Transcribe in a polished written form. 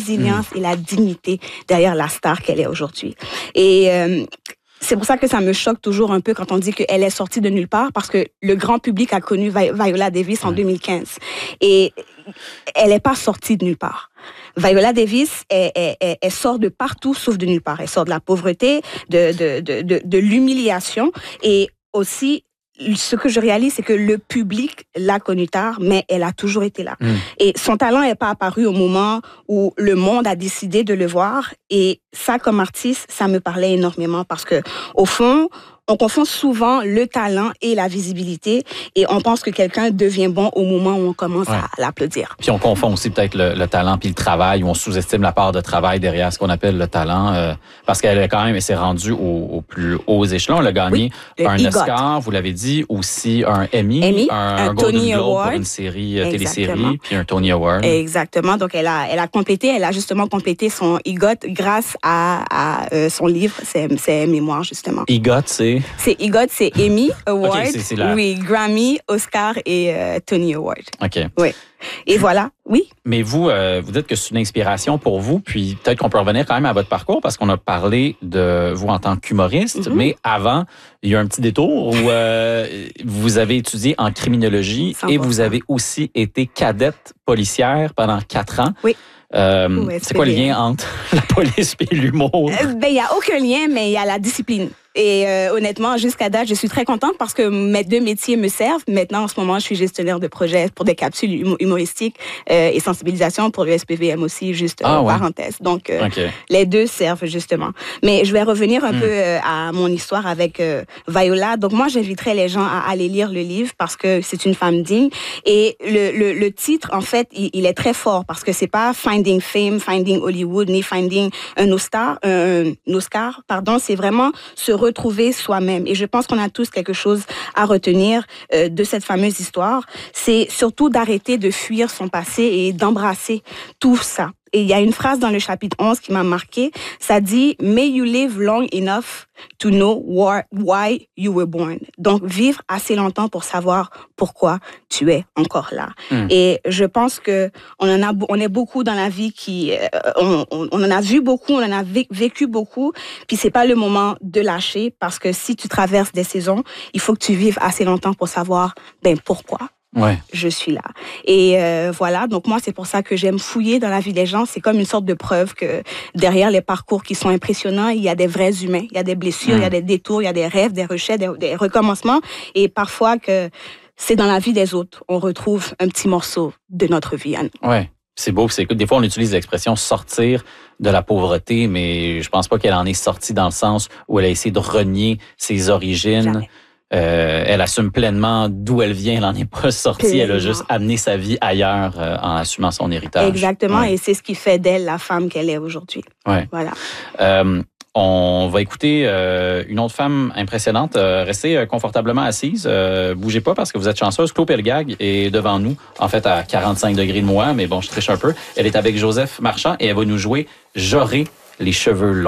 résilience et la dignité derrière la star qu'elle est aujourd'hui. Et c'est pour ça que ça me choque toujours un peu quand on dit qu'elle est sortie de nulle part, parce que le grand public a connu Viola Davis en 2015. Et elle n'est pas sortie de nulle part. Viola Davis, elle sort de partout sauf de nulle part. Elle sort de la pauvreté, de l'humiliation, et aussi, ce que je réalise, c'est que le public l'a connue tard, mais elle a toujours été là. Et son talent n'est pas apparu au moment où le monde a décidé de le voir. Et ça, comme artiste, ça me parlait énormément parce que, au fond, on confond souvent le talent et la visibilité, et on pense que quelqu'un devient bon au moment où on commence à l'applaudir. Puis on confond aussi peut-être le talent puis le travail, où on sous-estime la part de travail derrière ce qu'on appelle le talent, parce qu'elle est quand même, elle s'est rendue au plus hauts échelons. Elle a gagné un Oscar, vous l'avez dit, aussi un Emmy, un Golden Globe pour une série télésérie, puis un Tony Award. Exactement. Donc elle a justement complété son EGOT grâce à son livre, ses mémoires justement. EGOT, c'est Emmy Award, okay, oui, Grammy, Oscar et Tony Award. OK. Oui. Et voilà, oui. Mais vous dites que c'est une inspiration pour vous, puis peut-être qu'on peut revenir quand même à votre parcours, parce qu'on a parlé de vous en tant qu'humoriste, mais avant, il y a un petit détour où vous avez étudié en criminologie 100%. Et vous avez aussi été cadette policière pendant 4 ans. Oui. C'est quoi le lien entre la police et l'humour? Il n'y a aucun lien, mais il y a la discipline. Et honnêtement, jusqu'à date, je suis très contente parce que mes 2 métiers me servent. Maintenant, en ce moment, je suis gestionnaire de projets pour des capsules humoristiques et sensibilisation pour le SPVM aussi, juste parenthèse. Donc, les 2 servent justement. Mais je vais revenir un peu à mon histoire avec Viola. Donc, moi, j'inviterais les gens à aller lire le livre parce que c'est une femme digne. Et le titre, en fait, il est très fort parce que c'est pas Finding Fame, Finding Hollywood, ni Finding un Oscar, c'est vraiment se retrouver soi-même. Et je pense qu'on a tous quelque chose à retenir de cette fameuse histoire. C'est surtout d'arrêter de fuir son passé et d'embrasser tout ça. Et il y a une phrase dans le chapitre 11 qui m'a marquée. Ça dit « May you live long enough to know why you were born ». Donc, vivre assez longtemps pour savoir pourquoi tu es encore là. Et je pense que on est beaucoup dans la vie qui... on en a vu beaucoup, on en a vécu beaucoup, puis c'est pas le moment de lâcher, parce que si tu traverses des saisons, il faut que tu vives assez longtemps pour savoir pourquoi. Je suis là. Et voilà, donc moi, c'est pour ça que j'aime fouiller dans la vie des gens. C'est comme une sorte de preuve que derrière les parcours qui sont impressionnants, il y a des vrais humains, il y a des blessures, il y a des détours, il y a des rêves, des rechets, des recommencements. Et parfois que c'est dans la vie des autres, on retrouve un petit morceau de notre vie. Ouais. C'est beau, c'est des fois on utilise l'expression sortir de la pauvreté, mais je pense pas qu'elle en est sortie dans le sens où elle a essayé de renier ses origines. Jamais. Elle assume pleinement d'où elle vient, elle n'en est pas sortie, pleinement. Elle a juste amené sa vie ailleurs en assumant son héritage. Exactement, et c'est ce qui fait d'elle la femme qu'elle est aujourd'hui. Voilà. On va écouter une autre femme impressionnante. Restez confortablement assise. Bougez pas parce que vous êtes chanceuse. Claude Pelgag est devant nous, en fait à 45 degrés de moi, mais bon, je triche un peu. Elle est avec Joseph Marchand et elle va nous jouer « J'aurai les cheveux longs ».